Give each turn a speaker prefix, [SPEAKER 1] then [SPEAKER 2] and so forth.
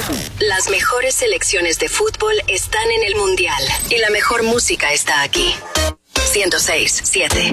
[SPEAKER 1] Las mejores selecciones de fútbol están en el Mundial y la mejor música está aquí. 106.7